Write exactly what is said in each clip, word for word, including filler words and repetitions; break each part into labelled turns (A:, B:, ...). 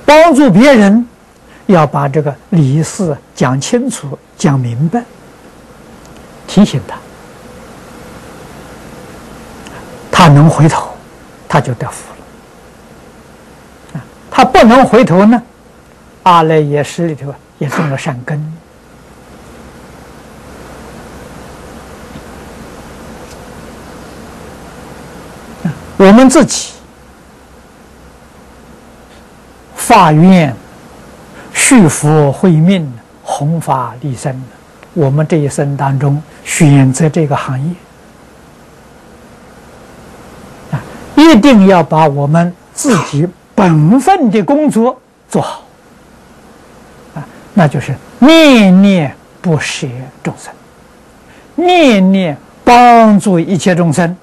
A: 帮助别人，要把这个理事讲清楚、讲明白，提醒他，他能回头，他就得福了。啊，他不能回头呢，阿赖耶识里头也种了善根。我们自己发愿续福慧命，弘法利生，我们这一生当中选择这个行业啊，一定要把我们自己本分的工作做好啊，那就是念念不舍众生，念念帮助一切众生。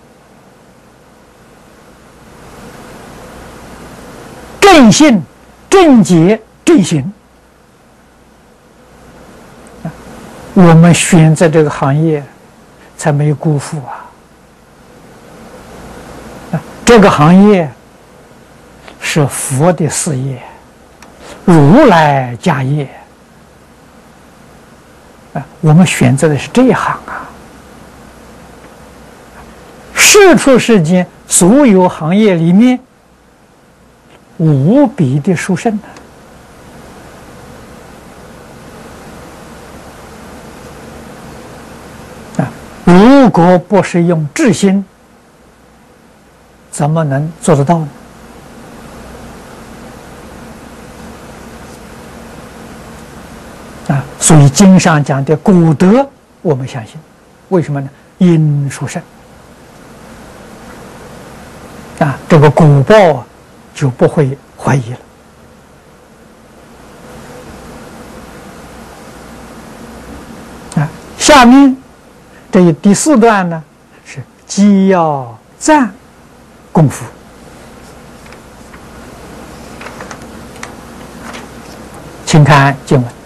A: 正信、正觉、正行，我们选择这个行业，才没辜负啊！这个行业是佛的事业，如来家业啊！我们选择的是这一行啊！世出世间所有行业里面，无比的殊胜啊！如果不是用智心，怎么能做得到呢？啊！所以经上讲的果德，我们相信，为什么呢？因殊胜啊！这个果报啊，就不会怀疑了。啊，下面这第四段呢是既要赞功夫，请看经文：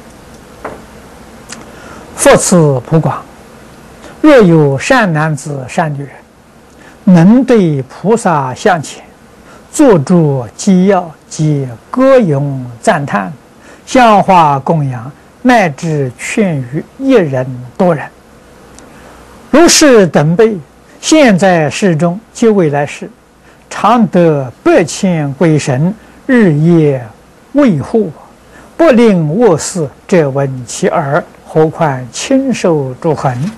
A: 佛慈普广，若有善男子、善女人，能对菩萨向前，作诸机要及歌咏赞叹，香花供养，乃至劝喻一人多人，如是等辈，现在世中及未来世，常得百千鬼神日夜卫护，不令卧事，者闻其耳，何况亲受诸痕。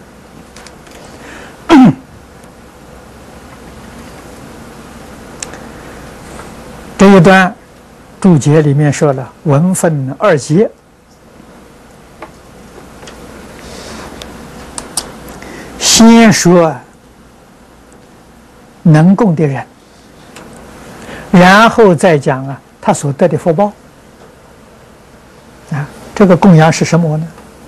A: 这一段注解里面说了文分二节，先说能供的人，然后再讲啊他所得的福报啊。这个供养是什么呢？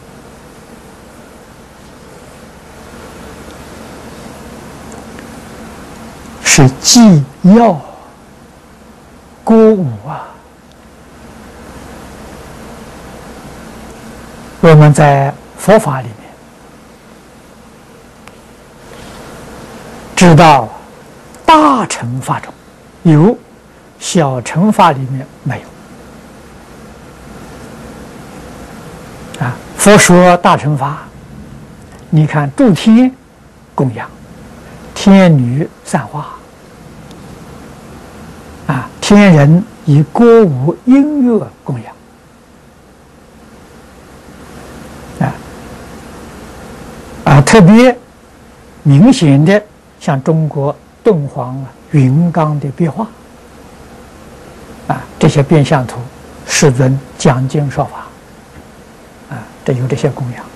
A: 是祭药歌舞啊！我们在佛法里面知道，大乘法中有，小乘法里面没有。啊，佛说大乘法，你看诸天供养，天女散花。啊，天人以歌舞音乐供养，啊啊，特别明显的，像中国敦煌啊、云冈的壁画，啊，这些变相图，世尊讲经说法，啊，这有这些供养。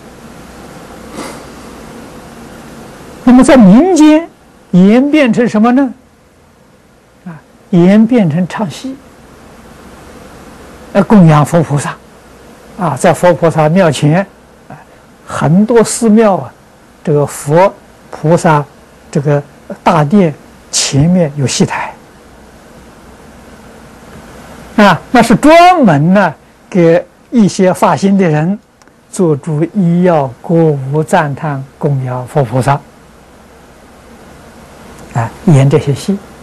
A: 那么在民间演变成什么呢？演变成唱戏，呃，供养佛菩萨，啊，在佛菩萨庙前，啊，很多寺庙啊，这个佛菩萨这个大殿前面有戏台，啊，那是专门呢给一些发心的人做诸医药、歌舞、赞叹、供养佛菩萨，啊，演这些戏。